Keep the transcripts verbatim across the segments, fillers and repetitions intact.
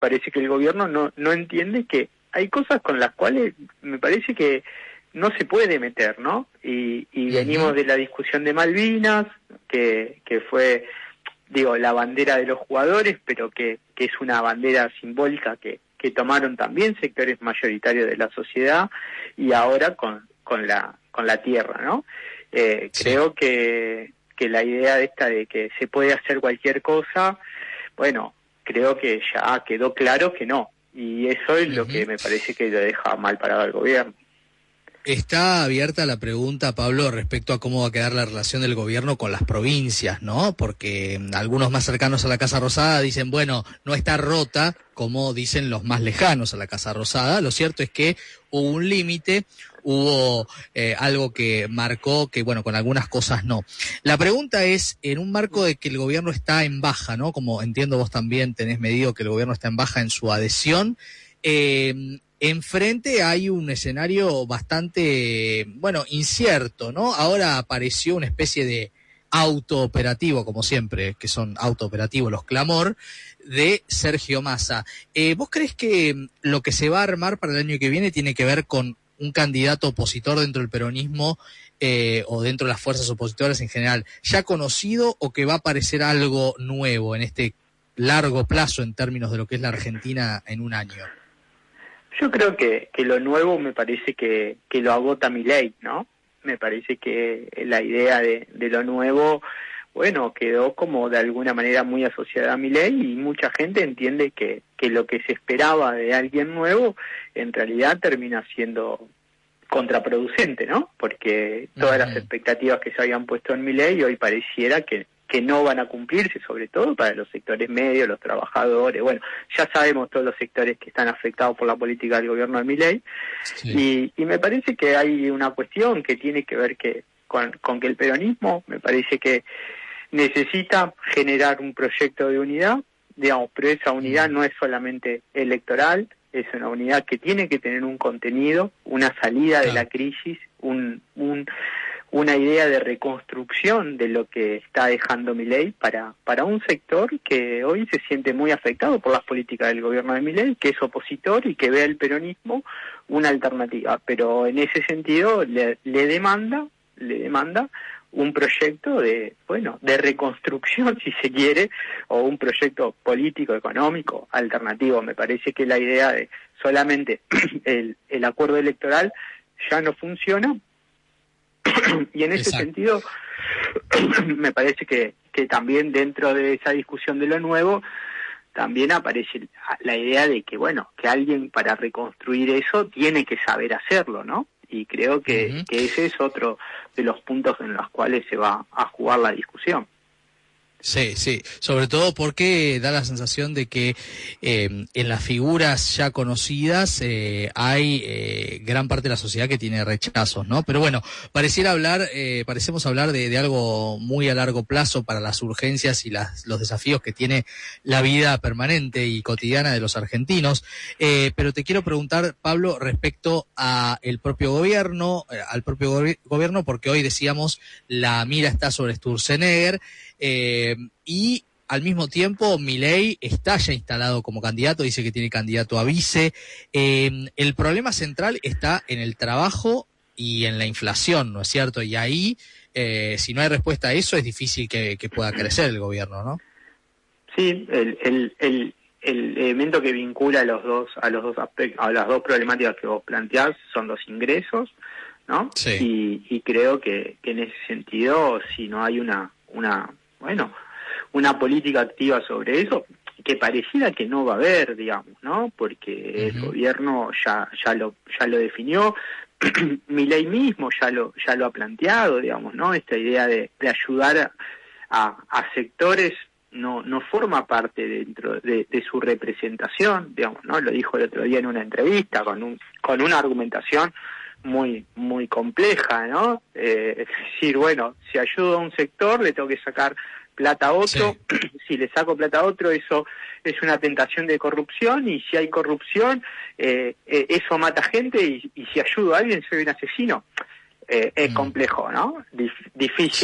parece que el gobierno no, no entiende que hay cosas con las cuales me parece que no se puede meter, ¿no? Y, y uh-huh. venimos de la discusión de Malvinas, que, que fue, digo, la bandera de los jugadores, pero que, que es una bandera simbólica que, que tomaron también sectores mayoritarios de la sociedad, y ahora con, con la, con la tierra, ¿no? Eh, sí. Creo que, que la idea esta de que se puede hacer cualquier cosa, bueno, creo que ya quedó claro que no, y eso es uh-huh. lo que me parece que lo deja mal parado al gobierno. Está abierta la pregunta, Pablo, respecto a cómo va a quedar la relación del gobierno con las provincias, ¿no? Porque algunos más cercanos a la Casa Rosada dicen, bueno, no está rota, como dicen los más lejanos a la Casa Rosada. Lo cierto es que hubo un límite, hubo eh, algo que marcó que, bueno, con algunas cosas no. La pregunta es, en un marco de que el gobierno está en baja, ¿no? Como entiendo vos también tenés medido que el gobierno está en baja en su adhesión, eh... enfrente hay un escenario bastante, bueno, incierto, ¿no? Ahora apareció una especie de autooperativo, como siempre, que son autooperativos los clamor, de Sergio Massa. Eh, ¿Vos creés que lo que se va a armar para el año que viene tiene que ver con un candidato opositor dentro del peronismo eh, o dentro de las fuerzas opositoras en general, ya conocido, o que va a aparecer algo nuevo en este largo plazo en términos de lo que es la Argentina en un año? Yo creo que, que lo nuevo me parece que, que lo agota Milei, ¿no? Me parece que la idea de, de lo nuevo, bueno, quedó como de alguna manera muy asociada a Milei, y mucha gente entiende que, que lo que se esperaba de alguien nuevo en realidad termina siendo contraproducente, ¿no? Porque todas uh-huh. las expectativas que se habían puesto en Milei hoy pareciera que que no van a cumplirse, sobre todo para los sectores medios, los trabajadores. Bueno, ya sabemos todos los sectores que están afectados por la política del gobierno de Milei, sí. y, y me parece que hay una cuestión que tiene que ver que con, con que el peronismo, me parece que necesita generar un proyecto de unidad, digamos, pero esa unidad no es solamente electoral, es una unidad que tiene que tener un contenido, una salida de la crisis, un... un una idea de reconstrucción de lo que está dejando Milei para para un sector que hoy se siente muy afectado por las políticas del gobierno de Milei, que es opositor y que ve al peronismo una alternativa, pero en ese sentido le, le demanda le demanda un proyecto de, bueno, de reconstrucción, si se quiere, o un proyecto político, económico, alternativo. Me parece que la idea de solamente el, el acuerdo electoral ya no funciona, y en ese Exacto. sentido me parece que, que también dentro de esa discusión de lo nuevo también aparece la idea de que, bueno, que alguien para reconstruir eso tiene que saber hacerlo, ¿no? Y creo que, uh-huh. que ese es otro de los puntos en los cuales se va a jugar la discusión. Sí, sí, sobre todo porque da la sensación de que eh, en las figuras ya conocidas eh, hay eh, gran parte de la sociedad que tiene rechazos, ¿no? Pero bueno, pareciera hablar, eh, parecemos hablar de, de algo muy a largo plazo para las urgencias y las, los desafíos que tiene la vida permanente y cotidiana de los argentinos. Eh, pero te quiero preguntar, Pablo, respecto a el propio gobierno, eh, al propio go- gobierno, porque hoy decíamos la mira está sobre Sturzenegger. Eh, y al mismo tiempo Milei está ya instalado como candidato, dice que tiene candidato a vice. Eh, el problema central está en el trabajo y en la inflación, ¿no es cierto? Y ahí, eh, si no hay respuesta a eso, es difícil que, que pueda crecer el gobierno, ¿no? Sí, el, el, el, el elemento que vincula a los dos, a los dos aspectos, a las dos problemáticas que vos planteás son los ingresos, ¿no? Sí. Y, y creo que, que en ese sentido, si no hay una, una bueno, una política activa sobre eso, que pareciera que no va a haber, digamos, ¿no? Porque uh-huh. el gobierno ya ya lo ya lo definió, Milei mismo ya lo ya lo ha planteado, digamos, ¿no? Esta idea de, de ayudar a, a sectores no no forma parte dentro de, de su representación, digamos, ¿no? Lo dijo el otro día en una entrevista con un con una argumentación muy muy compleja, ¿no? Eh, es decir, bueno, si ayudo a un sector le tengo que sacar plata a otro, sí. Si le saco plata a otro eso es una tentación de corrupción, y si hay corrupción eh, eh, eso mata gente, y, y si ayudo a alguien soy un asesino. Eh, es mm. complejo, ¿no? Dif- difícil. Sí.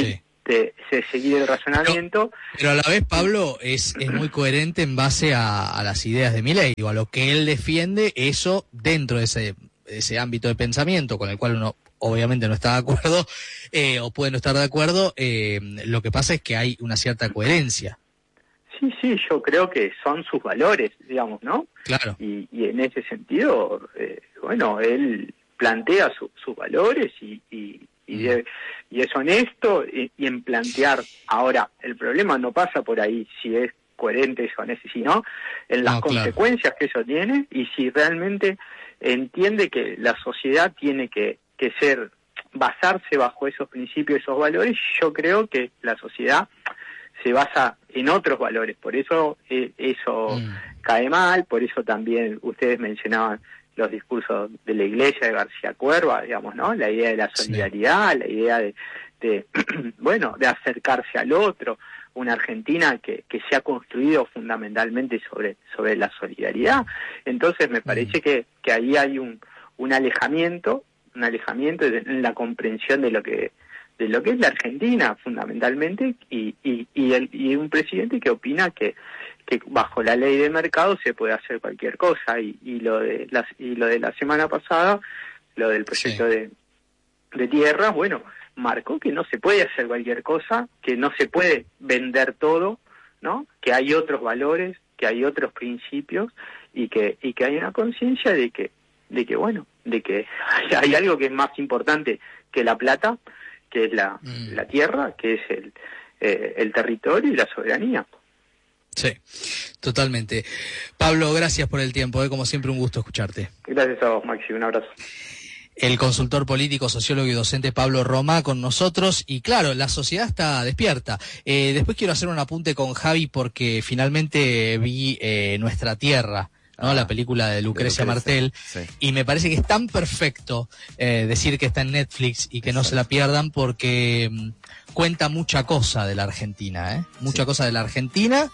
de, de seguir el razonamiento. Pero, pero a la vez, Pablo, es, es muy coherente en base a, a las ideas de Milei, digo, a lo que él defiende, eso dentro de ese, ese ámbito de pensamiento con el cual uno obviamente no está de acuerdo, eh, o puede no estar de acuerdo, eh, lo que pasa es que hay una cierta coherencia. Sí, sí, yo creo que son sus valores, digamos, ¿no? Claro. Y, y en ese sentido, eh, bueno, él plantea su, sus valores y, y, y, de, y es honesto y, y en plantear. Ahora, el problema no pasa por ahí si es coherente, es honesto, sino en las no, claro. consecuencias que eso tiene y si realmente entiende que la sociedad tiene que, que ser, basarse bajo esos principios, esos valores. Yo creo que la sociedad se basa en otros valores, por eso eh, eso mm. cae mal, por eso también ustedes mencionaban los discursos de la Iglesia de García Cuerva, digamos, ¿no? La idea de la solidaridad, sí. la idea de, de bueno, de acercarse al otro, una Argentina que, que se ha construido fundamentalmente sobre, sobre la solidaridad. Entonces me parece mm. que, que ahí hay un, un alejamiento, un alejamiento en la comprensión de lo que de lo que es la Argentina fundamentalmente y y y, el, y un presidente que opina que que bajo la ley de mercado se puede hacer cualquier cosa y, y lo de la y lo de la semana pasada, lo del proyecto sí. de de tierras, bueno, marcó que no se puede hacer cualquier cosa, que no se puede vender todo, ¿no? Que hay otros valores, que hay otros principios y que y que hay una conciencia de que de que bueno, de que hay algo que es más importante que la plata, que es la, mm. la tierra, que es el, eh, el territorio y la soberanía. Sí, totalmente. Pablo, gracias por el tiempo, ¿eh? Como siempre un gusto escucharte. Gracias a vos, Maxi, un abrazo. El consultor político, sociólogo y docente Pablo Romá con nosotros, y claro, la sociedad está despierta. Eh, después quiero hacer un apunte con Javi porque finalmente vi eh, Nuestra Tierra, ¿no? Ah, la película de Lucrecia, de Lucrecia Martel, sí. Y me parece que es tan perfecto eh, decir que está en Netflix y que Exacto. no se la pierdan porque um, cuenta mucha cosa de la Argentina, ¿eh? Mucha sí. cosa de la Argentina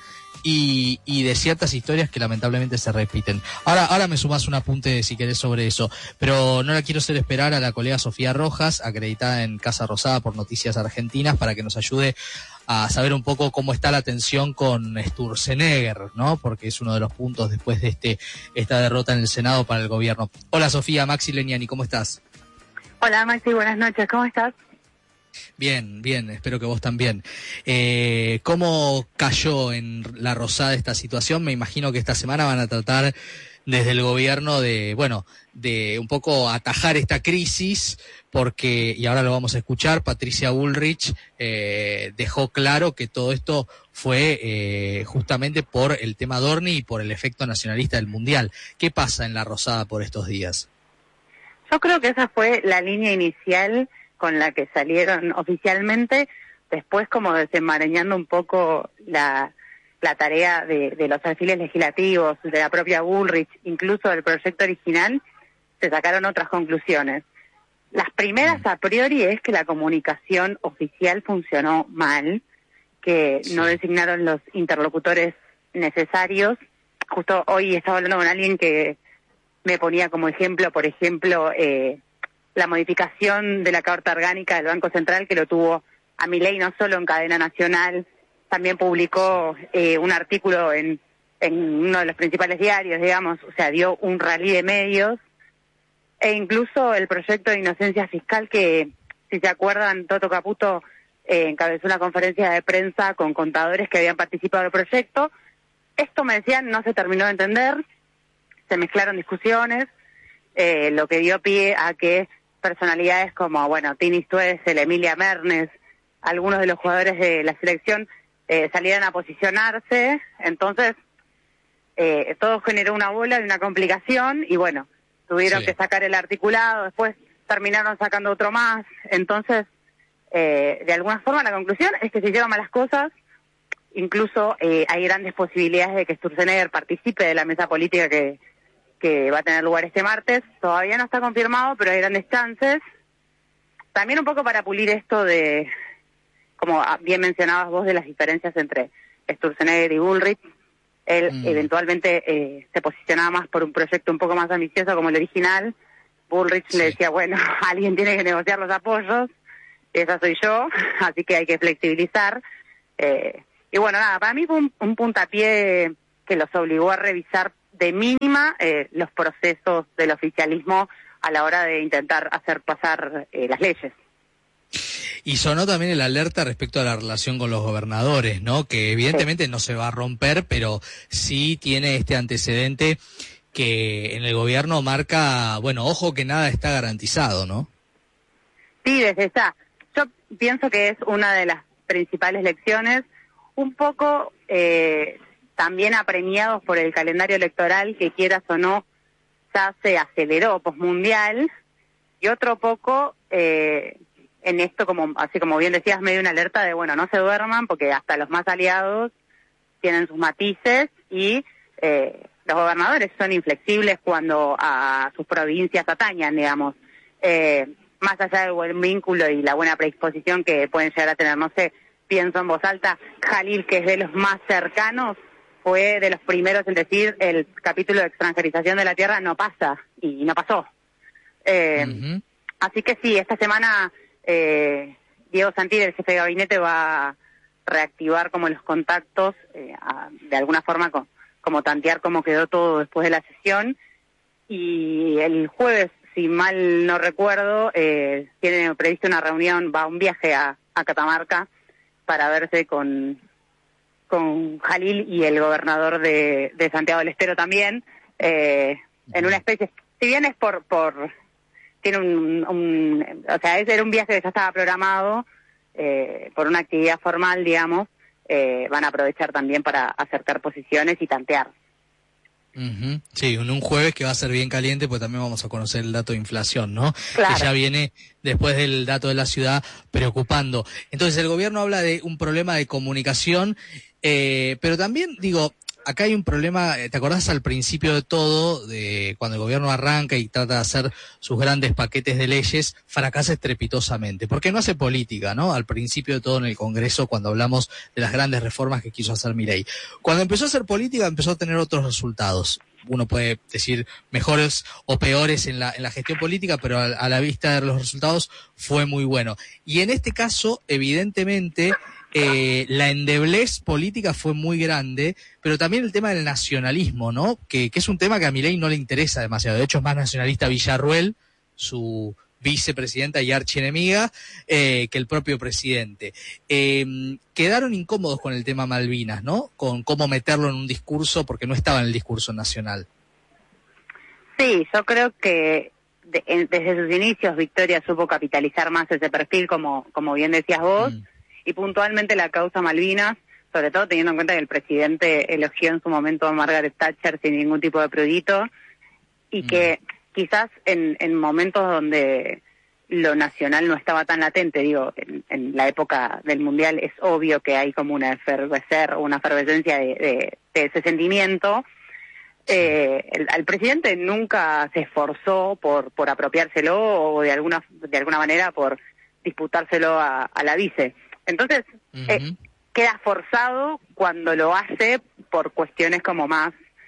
y, y de ciertas historias que lamentablemente se repiten. Ahora, ahora me sumás un apunte si querés sobre eso, pero no la quiero hacer esperar a la colega Sofía Rojas, acreditada en Casa Rosada por Noticias Argentinas, para que nos ayude a saber un poco cómo está la tensión con Sturzenegger, ¿no? Porque es uno de los puntos después de este esta derrota en el Senado para el gobierno. Hola Sofía, Maxi Leniani, ¿cómo estás? Hola Maxi, buenas noches, ¿cómo estás? Bien, bien, espero que vos también. Eh, ¿Cómo cayó en La Rosada esta situación? Me imagino que esta semana van a tratar desde el gobierno de, bueno, de un poco atajar esta crisis, porque, y ahora lo vamos a escuchar, Patricia Bullrich eh, dejó claro que todo esto fue eh, justamente por el tema Dorni y por el efecto nacionalista del Mundial. ¿Qué pasa en La Rosada por estos días? Yo creo que esa fue la línea inicial con la que salieron oficialmente, después como desenmarañando un poco la... la tarea de, de los perfiles legislativos, de la propia Bullrich, incluso del proyecto original, se sacaron otras conclusiones. Las primeras a priori es que la comunicación oficial funcionó mal, que sí. no designaron los interlocutores necesarios. Justo hoy estaba hablando con alguien que me ponía como ejemplo, por ejemplo, eh, la modificación de la Carta Orgánica del Banco Central, que lo tuvo a Milei no solo en cadena nacional, también publicó eh, un artículo en, en uno de los principales diarios, digamos, o sea, dio un rally de medios, e incluso el proyecto de inocencia fiscal que, si se acuerdan, Toto Caputo eh, encabezó una conferencia de prensa con contadores que habían participado del proyecto. Esto, me decían, no se terminó de entender, se mezclaron discusiones, eh, lo que dio pie a que personalidades como, bueno, Tini Stoessel, Emilia Mernes, algunos de los jugadores de la selección, Eh, salieran a posicionarse, entonces eh, todo generó una bola de una complicación y bueno, tuvieron sí. que sacar el articulado, después terminaron sacando otro más, entonces eh, de alguna forma la conclusión es que se llevan malas cosas, incluso eh, hay grandes posibilidades de que Sturzenegger participe de la mesa política que, que va a tener lugar este martes, todavía no está confirmado, pero hay grandes chances, también un poco para pulir esto de... como bien mencionabas vos, de las diferencias entre Sturzenegger y Bullrich. Él mm. eventualmente eh, se posicionaba más por un proyecto un poco más ambicioso como el original. Bullrich sí. le decía, bueno, alguien tiene que negociar los apoyos. esa soy yo, así que hay que flexibilizar. Eh, y bueno, nada, para mí fue un, un puntapié que los obligó a revisar de mínima eh, los procesos del oficialismo a la hora de intentar hacer pasar eh, las leyes. Y sonó también el alerta respecto a la relación con los gobernadores, ¿no? Que evidentemente sí. no se va a romper, pero sí tiene este antecedente que en el gobierno marca, bueno, ojo que nada está garantizado, ¿no? Sí, desde ya. Yo pienso que es una de las principales lecciones, un poco eh, también apremiados por el calendario electoral, que quieras o no, ya se aceleró posmundial, y otro poco eh, en esto, como así como bien decías, medio una alerta de, bueno, no se duerman, porque hasta los más aliados tienen sus matices, y eh, los gobernadores son inflexibles cuando a sus provincias atañan, digamos. Eh, más allá del buen vínculo y la buena predisposición que pueden llegar a tener, no sé, pienso en voz alta, Jalil, que es de los más cercanos, fue de los primeros en decir el capítulo de extranjerización de la tierra no pasa, y no pasó. Eh, uh-huh. Así que sí, esta semana eh, Diego Santilli, el jefe de gabinete, va a reactivar como los contactos, eh, a, de alguna forma con, como tantear cómo quedó todo después de la sesión, y el jueves, si mal no recuerdo, eh, tiene previsto una reunión, va un viaje a, a Catamarca para verse con, con Jalil y el gobernador de, de Santiago del Estero también, eh, en una especie, si bien es por, por tiene un, un, o sea, ese era un viaje que ya estaba programado eh, por una actividad formal, digamos, eh, van a aprovechar también para acercar posiciones y tantear. Uh-huh. Sí, en un jueves que va a ser bien caliente, pues también vamos a conocer el dato de inflación, ¿no? Claro. Que ya viene después del dato de la ciudad preocupando. Entonces el gobierno habla de un problema de comunicación, eh, pero también, digo, acá hay un problema, ¿te acordás al principio de todo, de cuando el gobierno arranca y trata de hacer sus grandes paquetes de leyes, fracasa estrepitosamente? Porque no hace política, ¿no? Al principio de todo en el Congreso, cuando hablamos de las grandes reformas que quiso hacer Milei. Cuando empezó a hacer política, empezó a tener otros resultados. Uno puede decir mejores o peores en la, en la gestión política, pero a, a la vista de los resultados fue muy bueno. Y en este caso, evidentemente, Eh, la endeblez política fue muy grande, pero también el tema del nacionalismo, ¿no? Que, que es un tema que a Milei no le interesa demasiado. De hecho, es más nacionalista Villarruel, su vicepresidenta y archienemiga, eh, que el propio presidente. Eh, quedaron incómodos con el tema Malvinas, ¿no? Con cómo meterlo en un discurso, porque no estaba en el discurso nacional. Sí, yo creo que de, en, desde sus inicios Victoria supo capitalizar más ese perfil, como, como bien decías vos, mm. y puntualmente la causa Malvinas, sobre todo teniendo en cuenta que el presidente elogió en su momento a Margaret Thatcher sin ningún tipo de prurito, y mm. que quizás en, en momentos donde lo nacional no estaba tan latente, digo, en, en la época del Mundial es obvio que hay como una efervescer, una efervescencia de, de, de ese sentimiento. Eh, el, al presidente nunca se esforzó por, por apropiárselo o de alguna, de alguna manera por disputárselo a, a la vice. Entonces, uh-huh. eh, queda forzado cuando lo hace por cuestiones como más,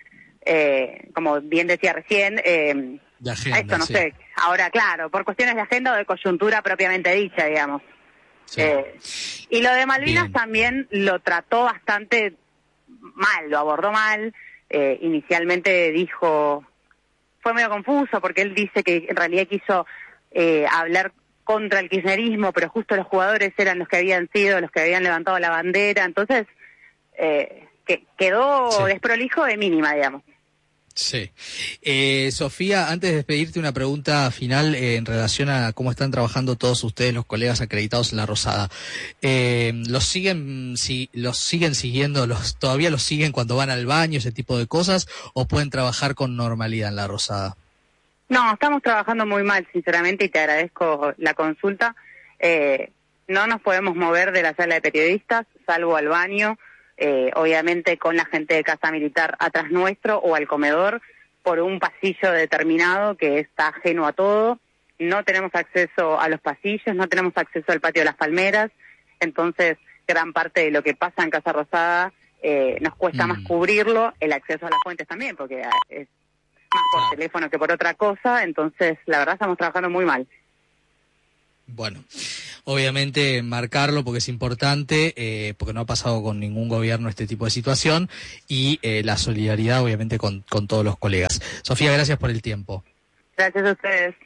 eh, como bien decía recién, eh, de agenda, esto no sí. sé, ahora claro, por cuestiones de agenda o de coyuntura propiamente dicha, digamos. Sí. Eh, y lo de Malvinas bien. También lo trató bastante mal, lo abordó mal, eh, inicialmente dijo, fue medio confuso porque él dice que en realidad quiso eh, hablar contra el kirchnerismo, pero justo los jugadores eran los que habían sido, los que habían levantado la bandera, entonces eh, que quedó sí. desprolijo de mínima, digamos. Sí. Eh, Sofía, antes de despedirte, una pregunta final eh, en relación a cómo están trabajando todos ustedes, los colegas acreditados en La Rosada. Eh, ¿Los siguen si los siguen siguiendo, los todavía los siguen cuando van al baño, ese tipo de cosas, o pueden trabajar con normalidad en La Rosada? No, estamos trabajando muy mal, sinceramente, y te agradezco la consulta. Eh, no nos podemos mover de la sala de periodistas, salvo al baño, eh, obviamente con la gente de Casa Militar atrás nuestro o al comedor, por un pasillo determinado que está ajeno a todo. No tenemos acceso a los pasillos, no tenemos acceso al patio de las palmeras, entonces gran parte de lo que pasa en Casa Rosada eh, nos cuesta mm. más cubrirlo, el acceso a las fuentes también, porque es más por ah. teléfono que por otra cosa, entonces la verdad estamos trabajando muy mal. Bueno, obviamente marcarlo porque es importante, eh, porque no ha pasado con ningún gobierno este tipo de situación, y eh, la solidaridad obviamente con, con todos los colegas. Sofía, gracias por el tiempo. Gracias a ustedes.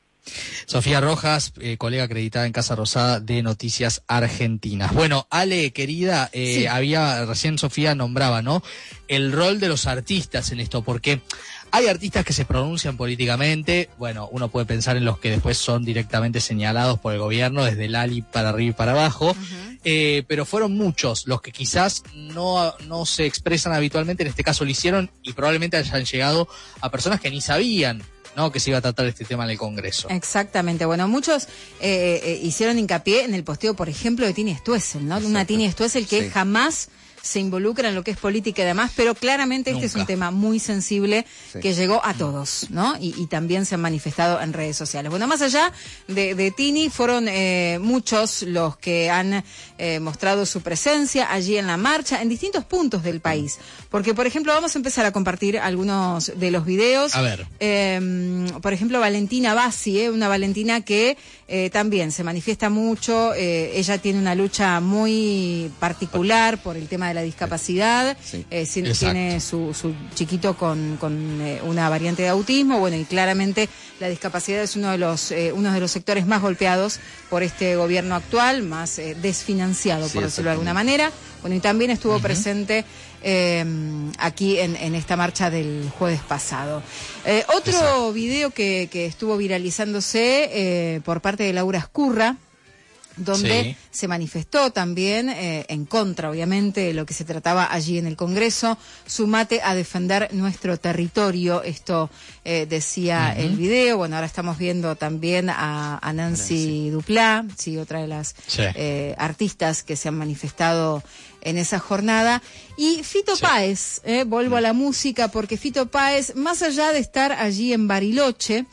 Sofía Rojas, eh, colega acreditada en Casa Rosada de Noticias Argentinas. Bueno, Ale, querida, eh, sí. había, recién Sofía nombraba, ¿no?, el rol de los artistas en esto, porque hay artistas que se pronuncian políticamente, bueno, uno puede pensar en los que después son directamente señalados por el gobierno, desde el Ali para arriba y para abajo, uh-huh. eh, pero fueron muchos los que quizás no, no se expresan habitualmente, en este caso lo hicieron, y probablemente hayan llegado a personas que ni sabían, ¿no?, que se iba a tratar este tema en el Congreso. Exactamente. Bueno, muchos eh, eh, hicieron hincapié en el posteo, por ejemplo, de Tini Stoessel, ¿no? Exacto. Una Tini Stoessel que sí. jamás se involucra en lo que es política y demás, pero claramente este Nunca. es un tema muy sensible sí. que llegó a todos, ¿no? Y, y también se han manifestado en redes sociales. Bueno, más allá de, de Tini, fueron eh, muchos los que han eh, mostrado su presencia allí en la marcha, en distintos puntos del país. Porque, por ejemplo, vamos a empezar a compartir algunos de los videos. A ver. Eh, por ejemplo, Valentina Bassi, eh, una Valentina que eh, también se manifiesta mucho. Eh, ella tiene una lucha muy particular por el tema de la discapacidad, sí, eh, si, tiene su, su chiquito con, con eh, una variante de autismo, bueno, y claramente la discapacidad es uno de los eh, uno de los sectores más golpeados por este gobierno actual, más eh, desfinanciado, sí, por decirlo de alguna manera. Bueno, y también estuvo uh-huh. presente eh, aquí en, en esta marcha del jueves pasado. Eh, otro Exacto. video que, que estuvo viralizándose eh, por parte de Laura Escurra, donde sí. se manifestó también eh, en contra, obviamente, de lo que se trataba allí en el Congreso. Sumate a defender nuestro territorio, esto eh, decía uh-huh. el video. Bueno, ahora estamos viendo también a, a Nancy, Nancy Duplá, sí, otra de las sí. eh, artistas que se han manifestado en esa jornada. Y Fito sí. Páez, eh, vuelvo uh-huh. a la música, porque Fito Páez, más allá de estar allí en Bariloche,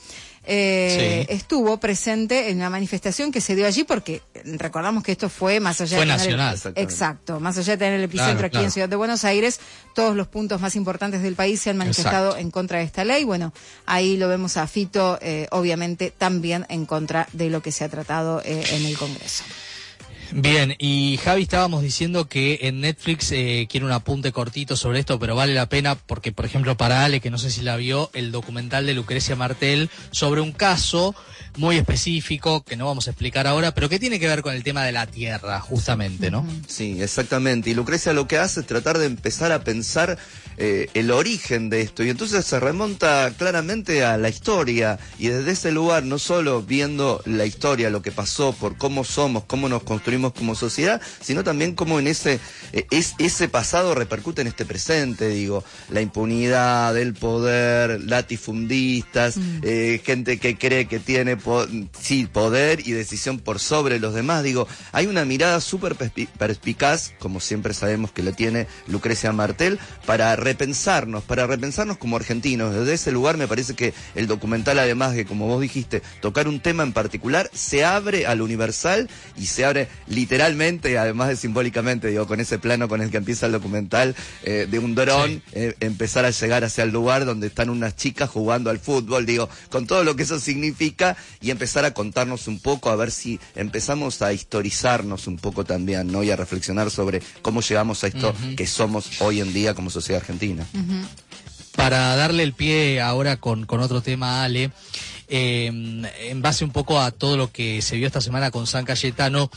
Eh, sí. estuvo presente en una manifestación que se dio allí, porque recordamos que esto fue más allá fue de nacional el, exacto, más allá de tener el epicentro claro, aquí claro. en Ciudad de Buenos Aires, todos los puntos más importantes del país se han manifestado exacto. en contra de esta ley. Bueno, ahí lo vemos a Fito, eh, obviamente también en contra de lo que se ha tratado eh, en el Congreso. Bien, y Javi, estábamos diciendo que en Netflix eh, quiere un apunte cortito sobre esto, pero vale la pena porque, por ejemplo, para Ale, que no sé si la vio, el documental de Lucrecia Martel sobre un caso muy específico, que no vamos a explicar ahora, pero que tiene que ver con el tema de la tierra, justamente, ¿no? Sí, exactamente. Y Lucrecia lo que hace es tratar de empezar a pensar eh, el origen de esto, y entonces se remonta claramente a la historia, y desde ese lugar, no solo viendo la historia, lo que pasó, por cómo somos, cómo nos construimos como sociedad, sino también cómo en ese eh, es, ese pasado repercute en este presente, digo, la impunidad, el poder, latifundistas, mm. eh, gente que cree que tiene po sí, poder y decisión por sobre los demás, digo, hay una mirada súper perspicaz, como siempre sabemos que lo tiene Lucrecia Martel, para repensarnos, para repensarnos como argentinos. Desde ese lugar me parece que el documental, además de, como vos dijiste, tocar un tema en particular, se abre al universal y se abre literalmente, además de simbólicamente, digo, con ese plano con el que empieza el documental, eh, de un dron, sí. eh, empezar a llegar hacia el lugar donde están unas chicas jugando al fútbol, digo, con todo lo que eso significa, y empezar a contarnos un poco, a ver si empezamos a historizarnos un poco también, ¿no? Y a reflexionar sobre cómo llegamos a esto uh-huh. que somos hoy en día como sociedad argentina. Uh-huh. Para darle el pie ahora con, con otro tema, Ale, eh, en base un poco a todo lo que se vio esta semana con San Cayetano,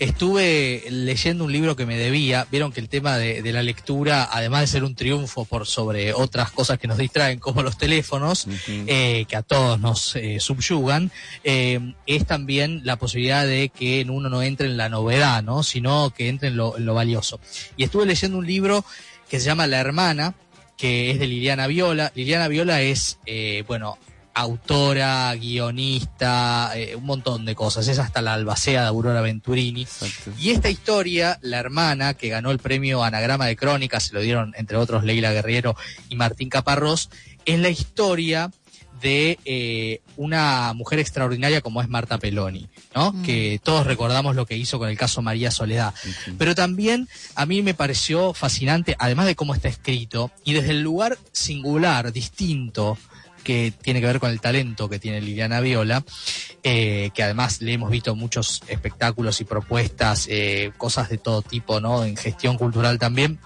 estuve leyendo un libro que me debía. Vieron que el tema de, de la lectura, además de ser un triunfo por sobre otras cosas que nos distraen, como los teléfonos, uh-huh. eh, que a todos nos eh, subyugan, eh, es también la posibilidad de que en uno no entre en la novedad, ¿no? Sino que entre en lo, en lo valioso. Y estuve leyendo un libro que se llama La Hermana, que es de Liliana Viola. Liliana Viola es, eh, bueno, autora, guionista, eh, un montón de cosas. Es hasta la albacea de Aurora Venturini. Exacto. Y esta historia, La Hermana, que ganó el premio Anagrama de Crónicas, se lo dieron, entre otros, Leila Guerriero y Martín Caparrós, es la historia de eh, una mujer extraordinaria como es Marta Peloni, ¿no? Mm. Que todos recordamos lo que hizo con el caso María Soledad. Uh-huh. Pero también a mí me pareció fascinante, además de cómo está escrito, y desde el lugar singular, distinto, que tiene que ver con el talento que tiene Liliana Viola, eh, que además le hemos visto muchos espectáculos y propuestas, eh, cosas de todo tipo, ¿no? En gestión cultural también.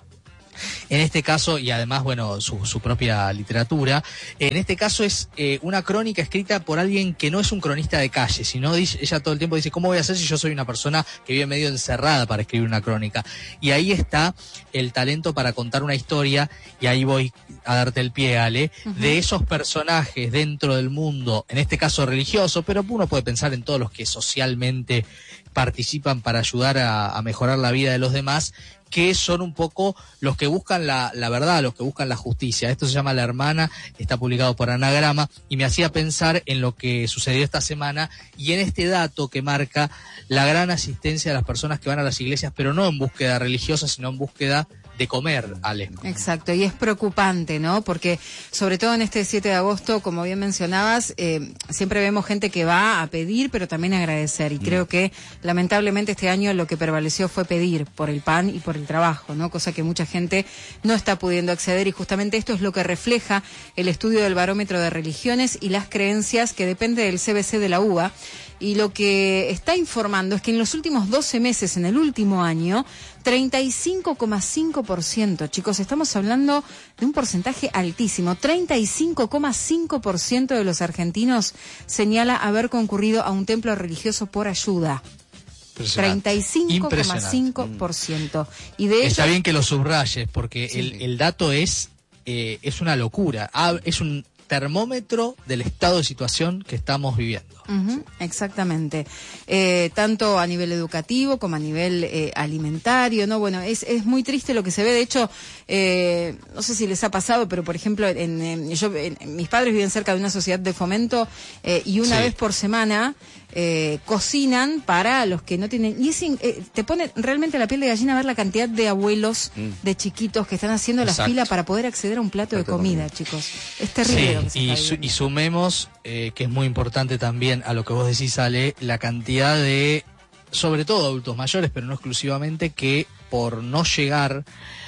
En este caso, y además, bueno, su, su propia literatura, en este caso es eh, una crónica escrita por alguien que no es un cronista de calle, sino dice, ella todo el tiempo dice, ¿cómo voy a hacer si yo soy una persona que vive medio encerrada para escribir una crónica? Y ahí está el talento para contar una historia, y ahí voy a darte el pie, Ale, uh-huh. de esos personajes dentro del mundo, en este caso religioso, pero uno puede pensar en todos los que socialmente participan para ayudar a, a mejorar la vida de los demás, que son un poco los que buscan la, la verdad, los que buscan la justicia. Esto se llama La Hermana, está publicado por Anagrama, y me hacía pensar en lo que sucedió esta semana y en este dato que marca la gran asistencia de las personas que van a las iglesias, pero no en búsqueda religiosa, sino en búsqueda de comer, Ale. Exacto, y es preocupante, ¿no? Porque sobre todo en este siete de agosto, como bien mencionabas, eh, siempre vemos gente que va a pedir, pero también a agradecer, y mm. creo que lamentablemente este año lo que prevaleció fue pedir por el pan y por el trabajo, ¿no? Cosa que mucha gente no está pudiendo acceder, y justamente esto es lo que refleja el estudio del Barómetro de Religiones y las Creencias, que depende del C B C de la U B A, y lo que está informando es que en los últimos doce meses, en el último año, treinta y cinco coma cinco por ciento, chicos, estamos hablando de un porcentaje altísimo, treinta y cinco coma cinco por ciento de los argentinos señala haber concurrido a un templo religioso por ayuda. treinta y cinco coma cinco por ciento. Y de Está ello... bien que lo subrayes, porque sí. el, el dato es, eh, es una locura. Ah, es un termómetro del estado de situación que estamos viviendo. Uh-huh, exactamente. Eh, tanto a nivel educativo como a nivel eh, alimentario, ¿no? Bueno, es, es muy triste lo que se ve. De hecho, eh, no sé si les ha pasado, pero por ejemplo, en, en, yo, en, mis padres viven cerca de una sociedad de fomento eh, y una sí. vez por semana eh, cocinan para los que no tienen... Y es, eh, te pone realmente la piel de gallina ver la cantidad de abuelos, mm. de chiquitos que están haciendo Exacto. la fila para poder acceder a un plato de comida, chicos. Es terrible sí, lo que se y, está su, y sumemos, eh, que es muy importante también a lo que vos decís, Ale, la cantidad de, sobre todo adultos mayores, pero no exclusivamente, que por no llegar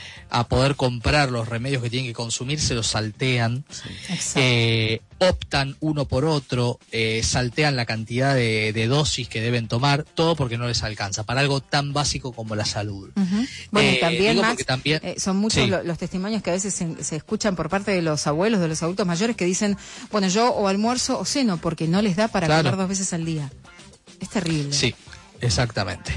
a poder comprar los remedios que tienen que consumir, se los saltean, sí. eh, optan uno por otro, eh, saltean la cantidad de, de dosis que deben tomar, todo porque no les alcanza, para algo tan básico como la salud. Uh-huh. Bueno, eh, y también, Max, también eh, son muchos sí. lo, los testimonios que a veces se, se escuchan por parte de los abuelos, de los adultos mayores, que dicen, bueno, yo o almuerzo o ceno, porque no les da para claro. comer dos veces al día. Es terrible. Sí. Exactamente.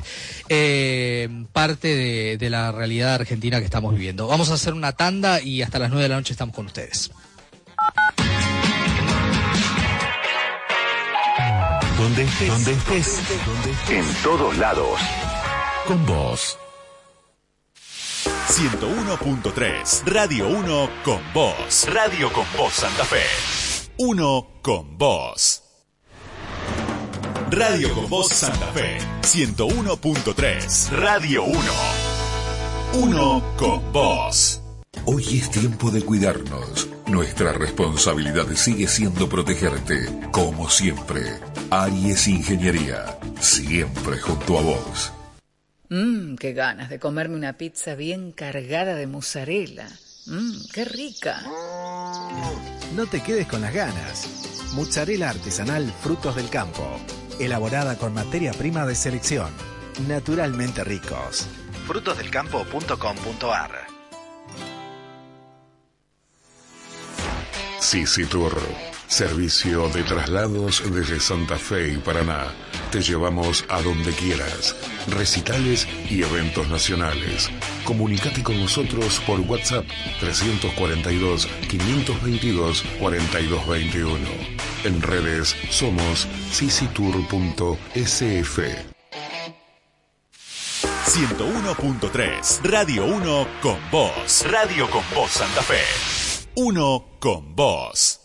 Eh, parte de, de la realidad argentina que estamos viviendo. Vamos a hacer una tanda y hasta las nueve de la noche estamos con ustedes. Donde estés, donde estés, donde estés, en todos lados. Con vos. ciento uno punto tres, Radio uno con vos. Radio con vos Santa Fe. uno con vos. Radio con vos Santa Fe, ciento uno punto tres, Radio uno. uno con vos. Hoy es tiempo de cuidarnos. Nuestra responsabilidad sigue siendo protegerte, como siempre. Aries Ingeniería, siempre junto a vos. Mmm, qué ganas de comerme una pizza bien cargada de mozzarella. Mmm, qué rica. No te quedes con las ganas. Mozzarella artesanal Frutos del Campo. Elaborada con materia prima de selección. Naturalmente ricos. frutos del campo punto com punto a r. Sisi Tour. Servicio de traslados desde Santa Fe y Paraná. Te llevamos a donde quieras. Recitales y eventos nacionales. Comunicate con nosotros por WhatsApp trescientos cuarenta y dos, quinientos veintidós, cuarenta y dos veintiuno. En redes somos sisitour punto s f. ciento uno punto tres, Radio uno con vos. Radio con vos Santa Fe. uno con vos.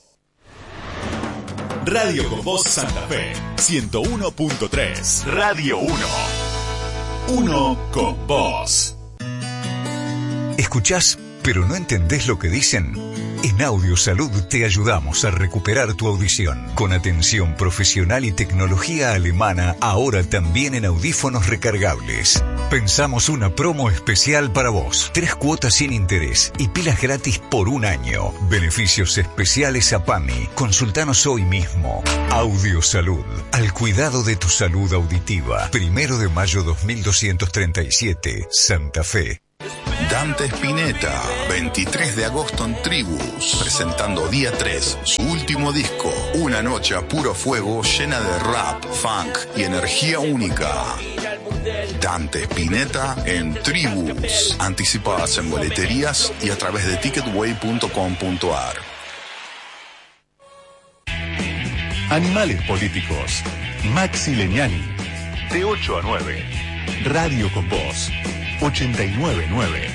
Radio con vos Santa Fe, ciento uno punto tres, Radio uno. uno con vos. ¿Escuchás, pero no entendés lo que dicen? En Audiosalud te ayudamos a recuperar tu audición. Con atención profesional y tecnología alemana, ahora también en audífonos recargables. Pensamos una promo especial para vos. Tres cuotas sin interés y pilas gratis por un año. Beneficios especiales a PAMI. Consultanos hoy mismo. Audiosalud. Al cuidado de tu salud auditiva. Primero de mayo dos mil doscientos treinta y siete, Santa Fe. Dante Spinetta, veintitrés de agosto en Tribus, presentando día tres, su último disco, una noche a puro fuego llena de rap, funk y energía única. Dante Spinetta en Tribus, anticipadas en boleterías y a través de ticketway punto com punto a r. Animales políticos, Maxi Leñani, de ocho a nueve, Radio con Voz, ochenta y nueve punto nueve.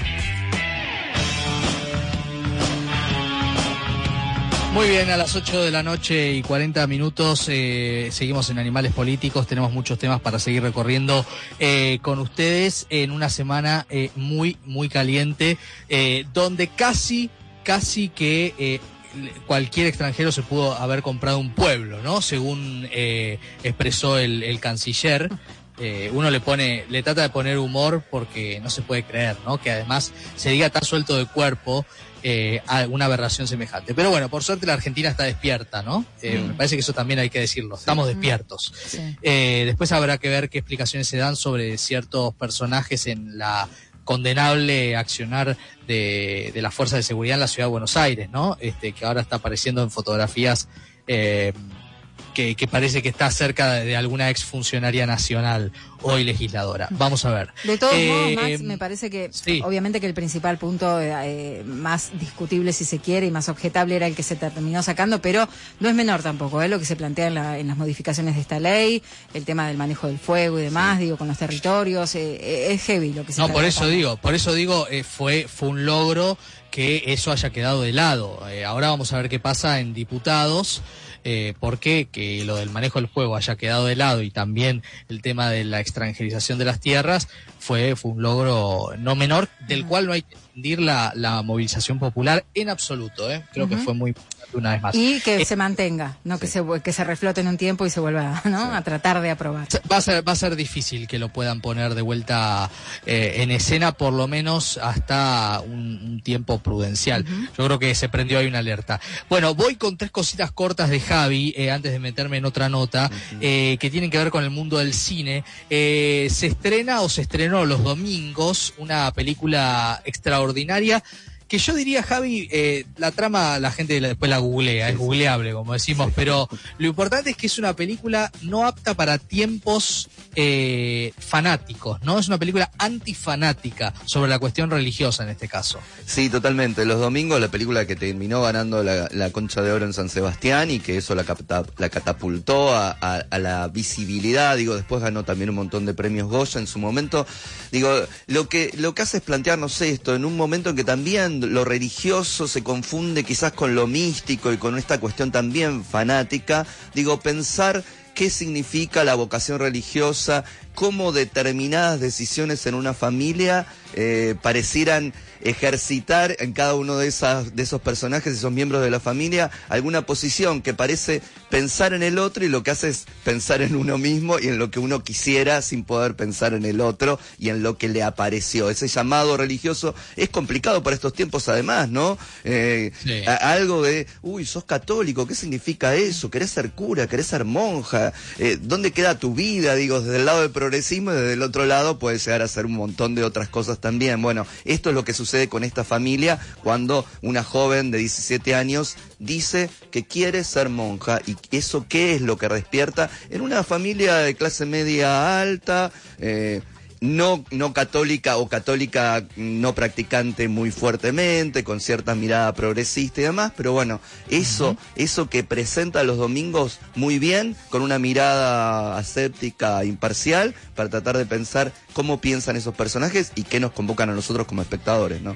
Muy bien, a las ocho de la noche y cuarenta minutos eh, seguimos en Animales Políticos, tenemos muchos temas para seguir recorriendo eh, con ustedes en una semana eh, muy, muy caliente, eh, donde casi, casi que eh, cualquier extranjero se pudo haber comprado un pueblo, ¿no? Según eh, expresó el, el canciller. Eh, uno le pone, le trata de poner humor porque no se puede creer, ¿no? Que además se diga tan suelto de cuerpo eh, a una aberración semejante. Pero bueno, por suerte la Argentina está despierta, ¿no? Eh, mm. Me parece que eso también hay que decirlo. Estamos despiertos. Sí. Eh, después habrá que ver qué explicaciones se dan sobre ciertos personajes en la condenable accionar de, de las fuerzas de seguridad en la ciudad de Buenos Aires, ¿no? Este, que ahora está apareciendo en fotografías eh, Que, que parece que está cerca de, de alguna exfuncionaria nacional, hoy legisladora. Vamos a ver. De todos eh, modos, Max, me parece que, sí. obviamente que el principal punto eh, más discutible, si se quiere, y más objetable era el que se terminó sacando, pero no es menor tampoco, ¿eh? Lo que se plantea en, la, en las modificaciones de esta ley, el tema del manejo del fuego y demás, sí. digo, con los territorios, eh, eh, es heavy lo que se No, está por tratando. eso digo, por eso digo, eh, fue, fue un logro que eso haya quedado de lado. Eh, ahora vamos a ver qué pasa en diputados. Eh, ¿Por qué? Que lo del manejo del fuego haya quedado de lado y también el tema de la extranjerización de las tierras fue, fue un logro no menor, del uh-huh. cual no hay que hundir la, la movilización popular en absoluto. ¿eh? Creo uh-huh. que fue muy importante una vez más. Y que eh, se mantenga, no sí. que se que se reflote en un tiempo y se vuelva ¿no? sí. a tratar de aprobar. Va a ser, va a ser difícil que lo puedan poner de vuelta eh, en escena, por lo menos hasta un, un tiempo prudencial. Uh-huh. Yo creo que se prendió ahí una alerta. Bueno, voy con tres cositas cortas de Javi, eh, antes de meterme en otra nota, uh-huh. eh, que tienen que ver con el mundo del cine. Eh, se estrena o se estrenó los domingos una película extraordinaria que yo diría, Javi, eh, la trama la gente después la googlea, es googleable, como decimos, pero lo importante es que es una película no apta para tiempos eh, fanáticos, ¿no? Es una película antifanática sobre la cuestión religiosa en este caso. Sí, totalmente. Los domingos, la película que terminó ganando la, la Concha de Oro en San Sebastián y que eso la, capta, la catapultó a, a, a la visibilidad, digo, después ganó también un montón de premios Goya en su momento. Digo, lo que, lo que hace es plantearnos esto en un momento en que también lo religioso se confunde quizás con lo místico y con esta cuestión también fanática. Digo, pensar qué significa la vocación religiosa, cómo determinadas decisiones en una familia eh, parecieran ejercitar en cada uno de, esas, de esos personajes, esos miembros de la familia, alguna posición que parece pensar en el otro y lo que hace es pensar en uno mismo y en lo que uno quisiera sin poder pensar en el otro y en lo que le apareció. Ese llamado religioso es complicado para estos tiempos además, ¿no? Eh, sí. a, algo de, uy, sos católico, ¿qué significa eso? ¿Querés ser cura? ¿Querés ser monja? Eh, ¿Dónde queda tu vida? Digo, desde el lado del progresismo y desde el otro lado puede llegar a ser un montón de otras cosas también. Bueno, esto es lo que sucede con esta familia cuando una joven de diecisiete años dice que quiere ser monja. ¿Y eso qué es lo que despierta en una familia de clase media alta, eh, no, no católica o católica no practicante muy fuertemente, con cierta mirada progresista y demás? Pero bueno, eso, uh-huh. eso que presenta los domingos muy bien, con una mirada aséptica, imparcial, para tratar de pensar cómo piensan esos personajes y qué nos convocan a nosotros como espectadores, ¿no?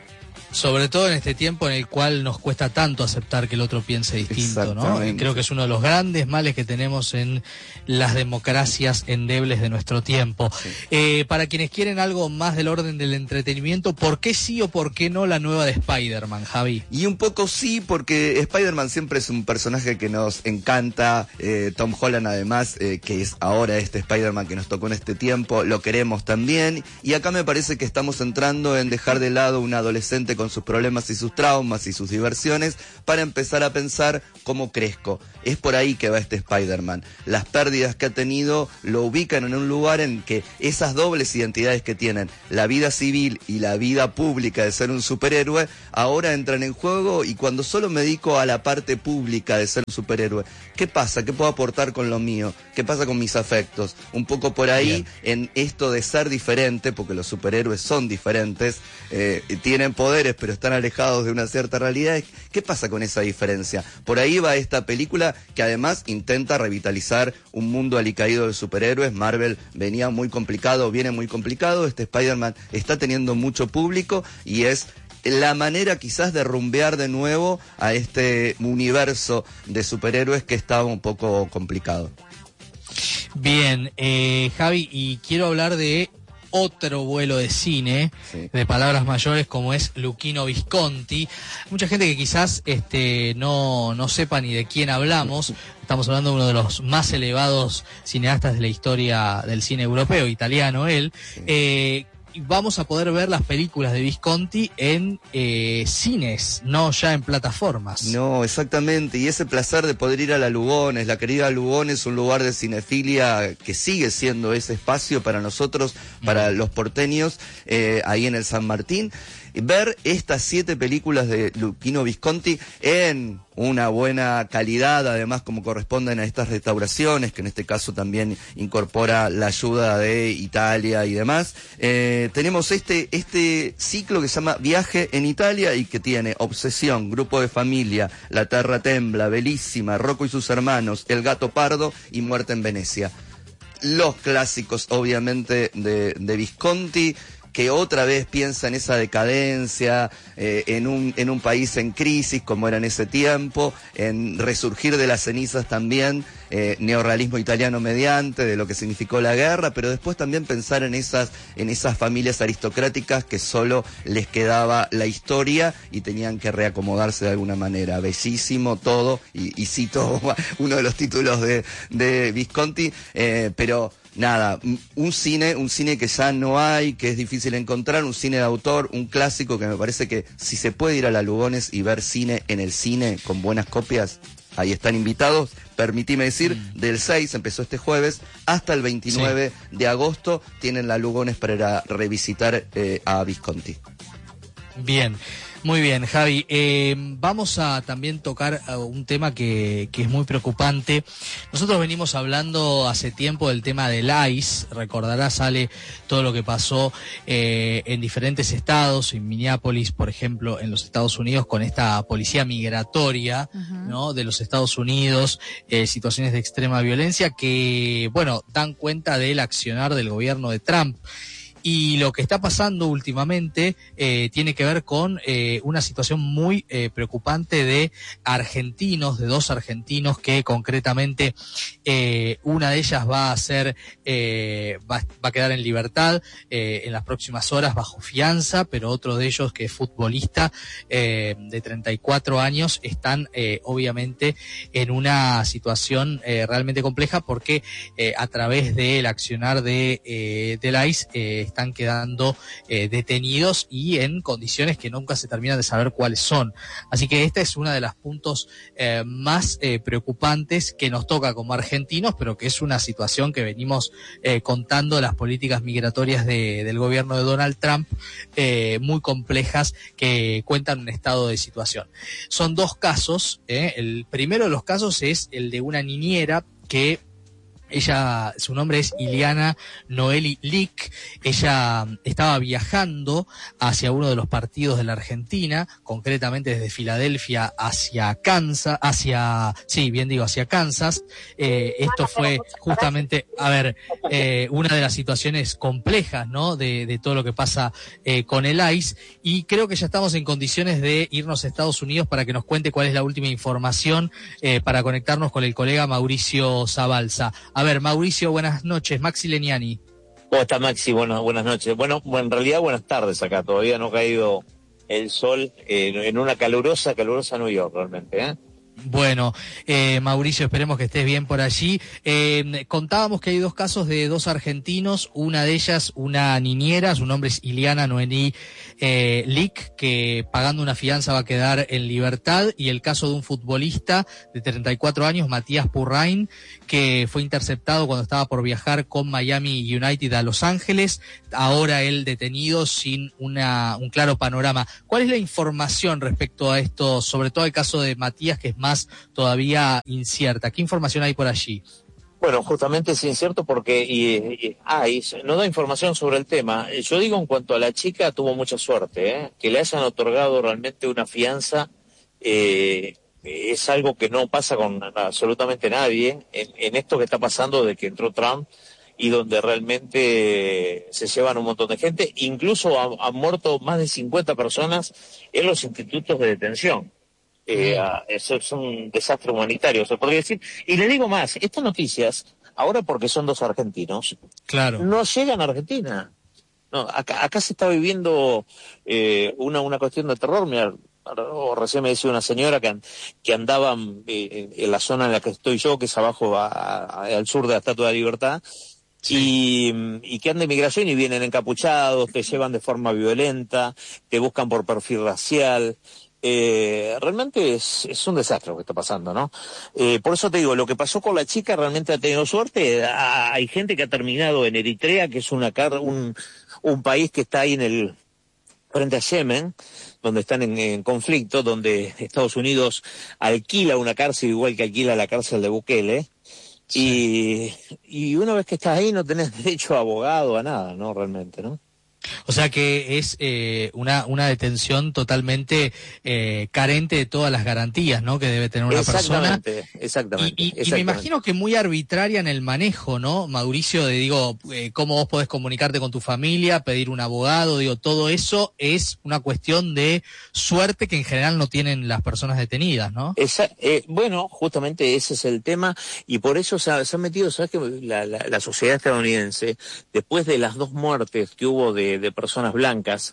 Sobre todo en este tiempo en el cual nos cuesta tanto aceptar que el otro piense distinto, ¿no? Creo que es uno de los grandes males que tenemos en las democracias endebles de nuestro tiempo. Sí. Eh, para quienes quieren algo más del orden del entretenimiento, ¿por qué sí o por qué no la nueva de Spider-Man, Javi? Y un poco sí, porque Spider-Man siempre es un personaje que nos encanta. eh, Tom Holland además, eh, que es ahora este Spider-Man que nos tocó en este tiempo, lo queremos también. Y acá me parece que estamos entrando en dejar de lado un adolescente con sus problemas y sus traumas y sus diversiones para empezar a pensar cómo crezco. Es por ahí que va este Spider-Man. Las pérdidas que ha tenido lo ubican en un lugar en que esas dobles identidades que tienen, la vida civil y la vida pública de ser un superhéroe, ahora entran en juego. Y cuando solo me dedico a la parte pública de ser un superhéroe, ¿qué pasa? ¿Qué puedo aportar con lo mío? ¿Qué pasa con mis afectos? Un poco por ahí, bien, en esto de ser diferente, porque los superhéroes son diferentes, eh, tienen poderes pero están alejados de una cierta realidad. ¿Qué pasa con esa diferencia? Por ahí va esta película, que además intenta revitalizar un mundo alicaído de superhéroes. Marvel venía muy complicado, viene muy complicado. Este Spider-Man está teniendo mucho público y es la manera quizás de rumbear de nuevo a este universo de superhéroes que estaba un poco complicado. Bien, eh, Javi, y quiero hablar de otro vuelo de cine, sí, de palabras mayores, como es Luchino Visconti. Mucha gente que quizás este no, no sepa ni de quién hablamos. Estamos hablando de uno de los más elevados cineastas de la historia del cine europeo, italiano él. Sí. Eh, vamos a poder ver las películas de Visconti en eh, cines, no ya en plataformas. No, exactamente, y ese placer de poder ir a la Lugones. La querida Lugones, un lugar de cinefilia que sigue siendo ese espacio para nosotros, para mm. los porteños, eh, ahí en el San Martín. Ver estas siete películas de Luchino Visconti en una buena calidad, además como corresponden a estas restauraciones, que en este caso también incorpora la ayuda de Italia y demás. Eh, tenemos este, este ciclo que se llama Viaje en Italia y que tiene Obsesión, Grupo de Familia, La Terra Tembla, Bellísima, Rocco y sus hermanos, El Gato Pardo y Muerte en Venecia. Los clásicos, obviamente, de, de Visconti, que otra vez piensa en esa decadencia, eh, en un en un país en crisis como era en ese tiempo, en resurgir de las cenizas también, eh, neorrealismo italiano mediante, de lo que significó la guerra, pero después también pensar en esas en esas familias aristocráticas que solo les quedaba la historia y tenían que reacomodarse de alguna manera. Bellísimo todo, y, y cito uno de los títulos de, de Visconti, eh, pero... Nada, un cine, un cine que ya no hay, que es difícil encontrar, un cine de autor, un clásico que me parece que si se puede ir a la Lugones y ver cine en el cine con buenas copias, ahí están invitados. Permitime decir, mm. del seis, empezó este jueves, hasta el veintinueve sí. de agosto, tienen la Lugones para ir a revisitar eh, a Visconti. Bien. Muy bien, Javi. Eh, vamos a también tocar uh, un tema que, que es muy preocupante. Nosotros venimos hablando hace tiempo del tema del ICE. Recordarás, sale todo lo que pasó eh, en diferentes estados, en Minneapolis, por ejemplo, en los Estados Unidos, con esta policía migratoria, uh-huh. ¿no? de los Estados Unidos, eh, situaciones de extrema violencia que, bueno, dan cuenta del accionar del gobierno de Trump. Y lo que está pasando últimamente eh, tiene que ver con eh, una situación muy eh, preocupante de argentinos, de dos argentinos que concretamente eh, una de ellas va a ser, eh, va, va a quedar en libertad eh, en las próximas horas bajo fianza, pero otro de ellos, que es futbolista eh, de treinta y cuatro años, están eh, obviamente en una situación eh, realmente compleja porque eh, a través del accionar de eh, del ICE eh, están quedando eh, detenidos y en condiciones que nunca se terminan de saber cuáles son. Así que esta es una de los puntos eh, más eh, preocupantes que nos toca como argentinos, pero que es una situación que venimos eh, contando, las políticas migratorias de, del gobierno de Donald Trump, eh, muy complejas, que cuentan un estado de situación. Son dos casos, eh, el primero de los casos es el de una niñera que Ella, su nombre es Ileana Noeli Lick. Ella estaba viajando hacia uno de los partidos de la Argentina, concretamente desde Filadelfia hacia Kansas, hacia, sí, bien digo, hacia Kansas. Eh, esto fue justamente, a ver, eh, una de las situaciones complejas, ¿no? De, de todo lo que pasa eh, con el I C E. Y creo que ya estamos en condiciones de irnos a Estados Unidos para que nos cuente cuál es la última información, eh, para conectarnos con el colega Mauricio Zabalza. A ver, Mauricio, buenas noches. Maxi Legnani. ¿Cómo está, Maxi? Bueno, buenas noches. Bueno, en realidad buenas tardes acá. Todavía no ha caído el sol eh, en una calurosa, calurosa New York realmente, ¿eh? Bueno, eh, Mauricio, esperemos que estés bien por allí. Eh, contábamos que hay dos casos de dos argentinos, una de ellas una niñera, su nombre es Ileana Noeli eh, Lick, que pagando una fianza va a quedar en libertad, y el caso de un futbolista de treinta y cuatro años, Matías Purrain, que fue interceptado cuando estaba por viajar con Miami United a Los Ángeles, ahora él detenido sin una un claro panorama. ¿Cuál es la información respecto a esto, sobre todo el caso de Matías, que es más todavía incierta? ¿Qué información hay por allí? Bueno, justamente es incierto porque y, y, hay, no da información sobre el tema. Yo digo, en cuanto a la chica, tuvo mucha suerte, ¿eh? Que le hayan otorgado realmente una fianza, eh, es algo que no pasa con absolutamente nadie en, en esto que está pasando de que entró Trump y donde realmente se llevan un montón de gente. Incluso han, han muerto más de cincuenta personas en los institutos de detención. Eh, eso es un desastre humanitario, se podría decir. Y le digo más, estas noticias, ahora porque son dos argentinos, claro, no llegan a Argentina. No, acá, acá se está viviendo eh, una, una cuestión de terror. Mira, recién me decía una señora que, que andaba eh, en la zona en la que estoy yo, que es abajo a, a, al sur de la Estatua de la Libertad, sí. y, y que anda de migración y vienen encapuchados, te llevan de forma violenta, te buscan por perfil racial. Eh, realmente es, es un desastre lo que está pasando, ¿no? Eh, por eso te digo, lo que pasó con la chica realmente ha tenido suerte. Ha, hay gente que ha terminado en Eritrea, que es una un, un país que está ahí en el frente a Yemen, donde están en, en conflicto, donde Estados Unidos alquila una cárcel igual que alquila la cárcel de Bukele. Sí. Y, y una vez que estás ahí no tenés derecho a abogado, a nada, ¿no? Realmente, ¿no? O sea que es eh, una una detención totalmente eh, carente de todas las garantías, ¿no?, que debe tener una persona. Exactamente, y, y, exactamente. Y me imagino que muy arbitraria en el manejo, ¿no, Mauricio? De, digo, eh, cómo vos podés comunicarte con tu familia, pedir un abogado, digo, todo eso es una cuestión de suerte que en general no tienen las personas detenidas, ¿no? Esa, eh, bueno, justamente ese es el tema, y por eso se, ha, se han metido, ¿sabes? Que la, la, la sociedad estadounidense, después de las dos muertes que hubo de de personas blancas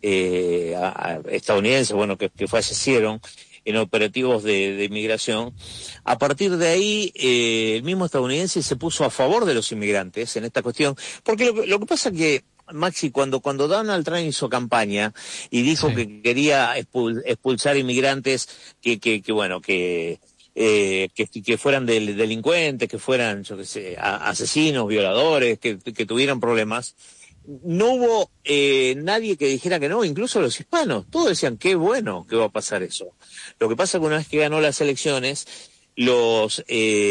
eh, a, a estadounidenses, bueno, que, que fallecieron en operativos de, de inmigración, a partir de ahí eh, el mismo estadounidense se puso a favor de los inmigrantes en esta cuestión, porque lo, lo que pasa que, Maxi, cuando cuando Donald Trump hizo campaña y dijo sí. que quería expul, expulsar inmigrantes que, que, que bueno, que Eh, que, que fueran del, delincuentes, que fueran, yo qué sé, a, asesinos, violadores, que, que tuvieran problemas, no hubo eh, nadie que dijera que no, incluso los hispanos. Todos decían, qué bueno que va a pasar eso. Lo que pasa es que una vez que ganó las elecciones, los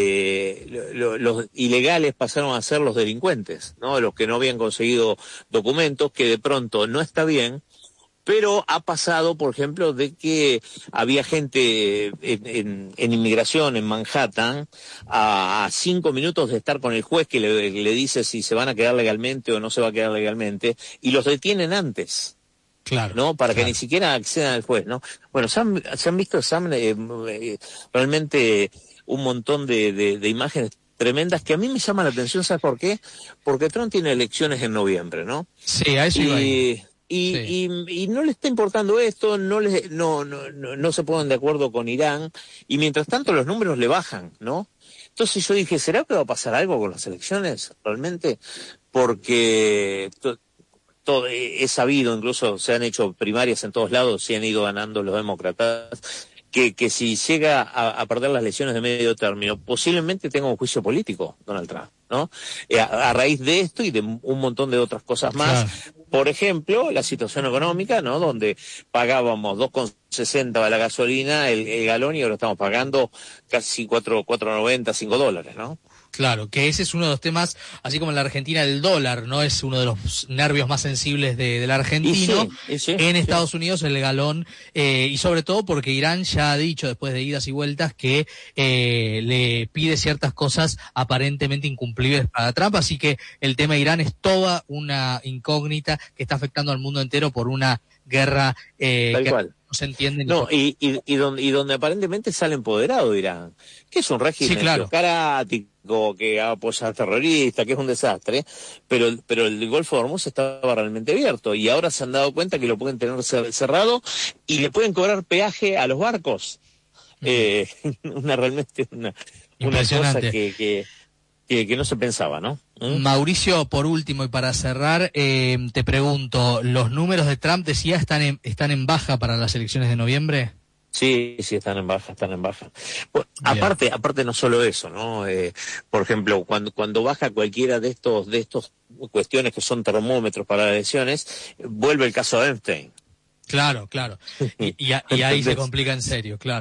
eh, lo, los ilegales pasaron a ser los delincuentes, ¿no? Los que no habían conseguido documentos, que de pronto no está bien. Pero ha pasado, por ejemplo, de que había gente en, en, en inmigración en Manhattan a, a cinco minutos de estar con el juez que le, le dice si se van a quedar legalmente o no se va a quedar legalmente, y los detienen antes. Claro. ¿No? Para claro. que ni siquiera accedan al juez, ¿no? Bueno, se han, se han visto se han, eh, eh, realmente un montón de, de, de imágenes tremendas que a mí me llaman la atención, ¿sabes por qué? Porque Trump tiene elecciones en noviembre, ¿no? Sí, a eso iba a ir. Y, sí. y, y no le está importando esto, no, le, no, no, no, no se ponen de acuerdo con Irán, y mientras tanto los números le bajan, ¿no? Entonces yo dije, ¿será que va a pasar algo con las elecciones realmente? Porque to, to, he sabido, incluso se han hecho primarias en todos lados, se han ido ganando los demócratas, que, que si llega a, a perder las elecciones de medio término, posiblemente tenga un juicio político Donald Trump. ¿no? Eh, a, a raíz de esto y de un montón de otras cosas más. Claro. Por ejemplo, la situación económica, ¿no? Donde pagábamos dos con sesenta de la gasolina el, el galón y ahora estamos pagando casi cuatro noventa, cinco dólares, ¿no? Claro, que ese es uno de los temas, así como en la Argentina el dólar, ¿no? Es uno de los nervios más sensibles de, del argentino. Y sí, y sí, en Estados sí. Unidos el galón, eh, y sobre todo porque Irán ya ha dicho, después de idas y vueltas, que eh, le pide ciertas cosas aparentemente incumplibles para Trump, así que el tema de Irán es toda una incógnita que está afectando al mundo entero por una guerra eh, Tal que cual. no se entiende. No, y, y, y, donde, y donde aparentemente sale empoderado Irán, que es un régimen sí, claro. teocrático, que apoya a terroristas, que es un desastre, pero, pero el Golfo de Hormuz estaba realmente abierto y ahora se han dado cuenta que lo pueden tener cerrado y le pueden cobrar peaje a los barcos. Mm. Eh, una realmente una, una cosa que... que Que, que no se pensaba, ¿no? ¿Mm? Mauricio, por último y para cerrar, eh, te pregunto, ¿los números de Trump, decía, están en, están en baja para las elecciones de noviembre? Sí, sí, están en baja, están en baja. Bueno, aparte, aparte no solo eso, ¿no? Eh, por ejemplo, cuando cuando baja cualquiera de estos de estos cuestiones que son termómetros para las elecciones, vuelve el caso de Epstein. Claro, claro. Y, y, y ahí se complica en serio, claro.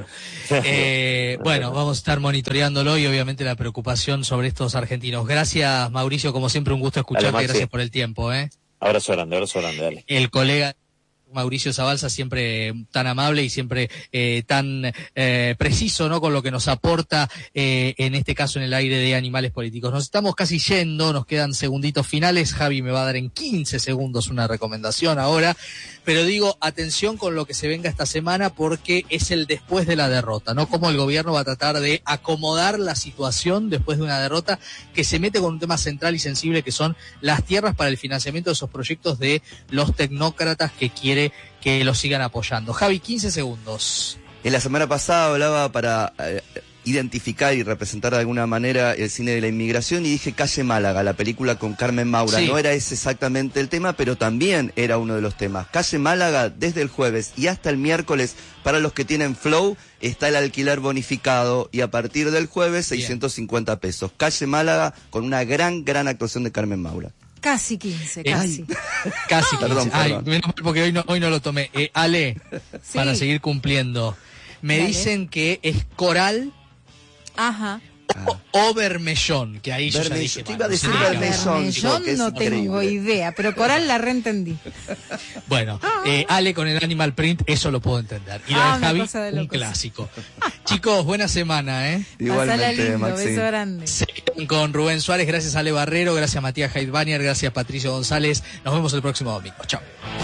Eh, bueno, vamos a estar monitoreándolo y obviamente la preocupación sobre estos argentinos. Gracias, Mauricio, como siempre un gusto escucharte, dale, gracias por el tiempo. ¿eh? Abrazo grande, abrazo grande, dale. El colega Mauricio Zabalza, siempre tan amable y siempre eh, tan eh, preciso, ¿no? Con lo que nos aporta, eh, en este caso en el aire de Animales Políticos. Nos estamos casi yendo, nos quedan segunditos finales. Javi me va a dar en quince segundos una recomendación ahora, pero digo, atención con lo que se venga esta semana porque es el después de la derrota, ¿no? Cómo el gobierno va a tratar de acomodar la situación después de una derrota que se mete con un tema central y sensible que son las tierras para el financiamiento de esos proyectos de los tecnócratas que quieren que lo sigan apoyando. Javi, quince segundos. En la semana pasada hablaba para eh, identificar y representar de alguna manera el cine de la inmigración y dije Calle Málaga, la película con Carmen Maura. Sí. No era ese exactamente el tema, pero también era uno de los temas. Calle Málaga, desde el jueves y hasta el miércoles, para los que tienen Flow, está el alquiler bonificado y a partir del jueves seiscientos cincuenta pesos. Calle Málaga con una gran, gran actuación de Carmen Maura. Casi quince, casi. Ay, casi quince. Perdón, Ay, perdón. Menos mal porque hoy no, hoy no lo tomé. Eh, Ale, sí. Para seguir cumpliendo. Me Dale. Dicen que es Coral. Ajá. O, o Bermellón, que ahí yo ya dije. Te iba a decir ah, Bermellón. Bermellón no, no tengo idea, pero Coral la reentendí. Bueno, eh, Ale con el Animal Print, eso lo puedo entender. Y ah, la de Javi, un clásico. Chicos, buena semana, ¿eh? Igualmente, Maxi. Beso grande. Con Rubén Suárez, gracias a Ale Barrero, gracias a Matías Heidbanier, gracias a Patricio González. Nos vemos el próximo domingo. Chao.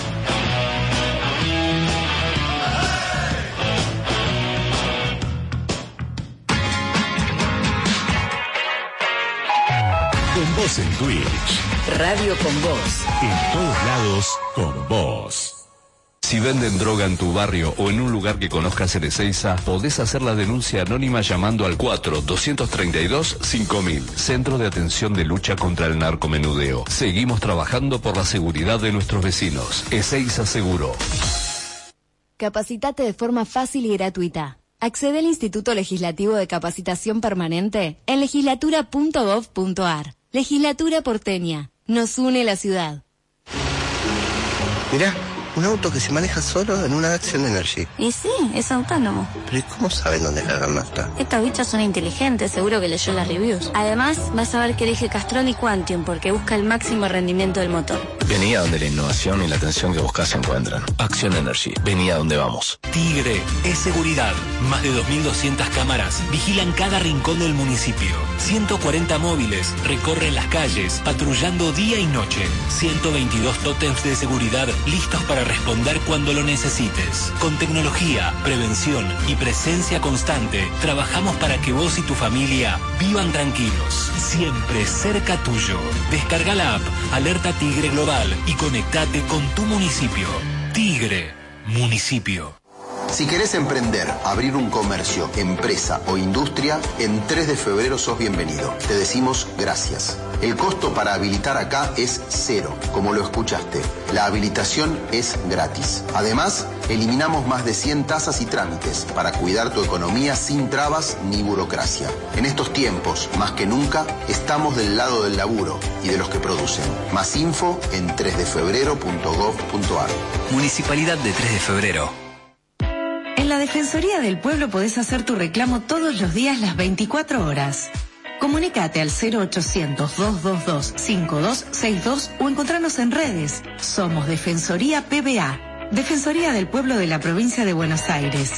Con vos en Twitch. Radio con vos. En todos lados, con vos. Si venden droga en tu barrio o en un lugar que conozcas en Ezeiza, podés hacer la denuncia anónima llamando al cuatro dos tres dos cinco mil. Centro de Atención de Lucha contra el Narcomenudeo. Seguimos trabajando por la seguridad de nuestros vecinos. Ezeiza Seguro. Capacitate de forma fácil y gratuita. Accede al Instituto Legislativo de Capacitación Permanente en legislatura punto gov punto ar. Legislatura porteña. Nos une la ciudad. Mirá, un auto que se maneja solo en una Action Energy. Y sí, es autónomo. ¿Pero y cómo saben dónde cargar nafta? Estos bichos son inteligentes, seguro que leyó las reviews. Además, vas a ver que elige Castrol y Quantium porque busca el máximo rendimiento del motor. Vení a donde la innovación y la atención que buscas se encuentran. Action Energy, vení a donde vamos. Tigre es seguridad. Más de dos mil doscientas cámaras vigilan cada rincón del municipio. ciento cuarenta móviles recorren las calles, patrullando día y noche. ciento veintidós tótems de seguridad listos para responder cuando lo necesites. Con tecnología, prevención y presencia constante, trabajamos para que vos y tu familia vivan tranquilos, siempre cerca tuyo. Descarga la app Alerta Tigre Global y conectate con tu municipio. Tigre, municipio. Si querés emprender, abrir un comercio, empresa o industria, en tres de febrero sos bienvenido. Te decimos gracias. El costo para habilitar acá es cero, como lo escuchaste. La habilitación es gratis. Además, eliminamos más de cien tasas y trámites para cuidar tu economía sin trabas ni burocracia. En estos tiempos, más que nunca, estamos del lado del laburo y de los que producen. Más info en tres de febrero punto gov punto ar. Municipalidad de tres de febrero. En la Defensoría del Pueblo podés hacer tu reclamo todos los días las veinticuatro horas. Comunícate al cero ochocientos, dos dos dos, cinco dos seis dos o encontranos en redes. Somos Defensoría P B A, Defensoría del Pueblo de la Provincia de Buenos Aires.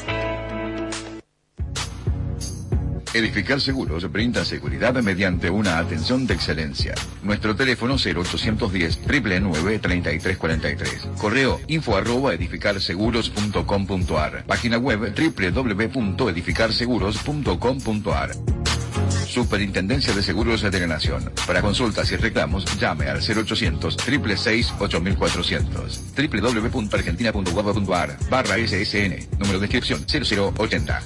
Edificar Seguros brinda seguridad mediante una atención de excelencia. Nuestro teléfono cero ochocientos diez, nueve nueve nueve, treinta y tres cuarenta y tres. Correo info arroba edificarseguros punto com punto ar. Página web doble u doble u doble u punto edificarseguros punto com punto ar. Superintendencia de Seguros de la Nación. Para consultas y reclamos, llame al cero ochocientos, seis seis seis, ocho cuatrocientos. doble u doble u doble u punto argentina punto gov punto ar barra S S N. Número de inscripción cero cero ochenta.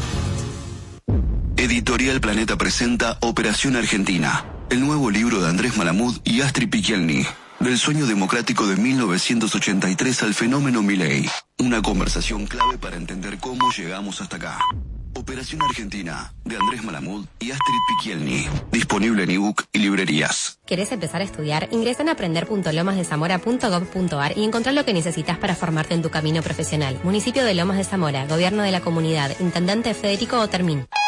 Editorial Planeta presenta Operación Argentina, el nuevo libro de Andrés Malamud y Astrid Pichelny, del sueño democrático de mil novecientos ochenta y tres al fenómeno Milei. Una conversación clave para entender cómo llegamos hasta acá. Operación Argentina, de Andrés Malamud y Astrid Pichelny, disponible en ebook y librerías. ¿Querés empezar a estudiar? Ingresa en aprender punto lomas de zamora punto gov punto ar y encontrá lo que necesitas para formarte en tu camino profesional. Municipio de Lomas de Zamora, Gobierno de la Comunidad, Intendente Federico Otermín.